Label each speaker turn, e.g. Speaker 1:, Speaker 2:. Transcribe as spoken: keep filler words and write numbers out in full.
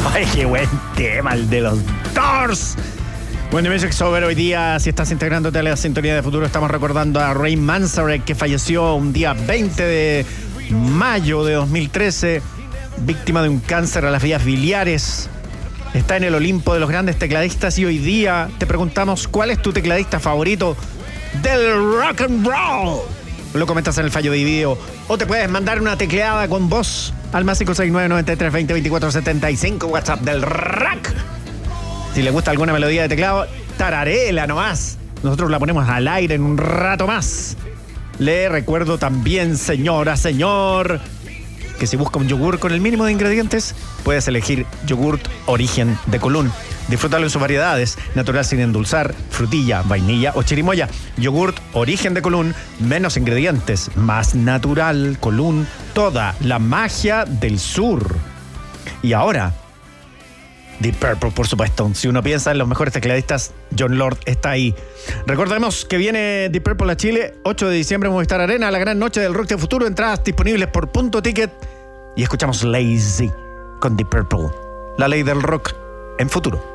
Speaker 1: Ay, qué buen tema el de los Doors. Bueno, Music Sober, hoy día, si estás integrándote a la sintonía de Futuro, estamos recordando a Ray Manzarek, que falleció un día veinte de mayo de dos mil trece, víctima de un cáncer a las vías biliares. Está en el Olimpo de los grandes tecladistas y hoy día te preguntamos cuál es tu tecladista favorito del rock and roll. Lo comentas en el fallo de video o te puedes mandar una tecleada con voz al más cinco seis nueve, nueve tres, veinte, veinticuatro setenta y cinco, WhatsApp del rock. Si le gusta alguna melodía de teclado, tararela nomás. Nosotros la ponemos al aire en un rato más. Le recuerdo también, señora, señor, que si busca un yogur con el mínimo de ingredientes, puedes elegir yogurt Origen de Colún. Disfrútalo en sus variedades: natural sin endulzar, frutilla, vainilla o chirimoya. Yogurt Origen de Colún, menos ingredientes, más natural. Colún, toda la magia del sur. Y ahora, Deep Purple, por supuesto. Si uno piensa en los mejores tecladistas, Jon Lord está ahí. Recordemos que viene Deep Purple a Chile, ocho de diciembre, Movistar Arena, la gran noche del rock de futuro. Entradas disponibles por Punto Ticket. Y escuchamos Lazy con Deep Purple, la ley del rock en Futuro.